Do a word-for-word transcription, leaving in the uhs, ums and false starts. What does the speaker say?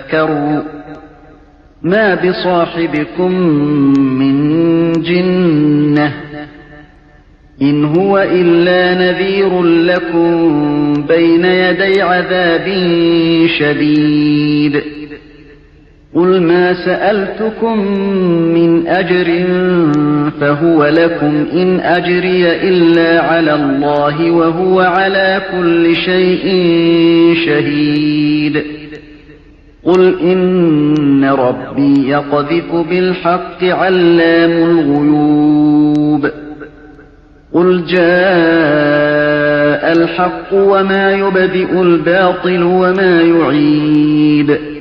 تذكروا ما بصاحبكم من جنة إن هو إلا نذير لكم بين يدي عذاب شديد قل ما سألتكم من أجر فهو لكم إن أجري إلا على الله وهو على كل شيء شهيد قل إن ربي يقذف بالحق علام الغيوب قل جاء الحق وما يبدئ الباطل وما يعيد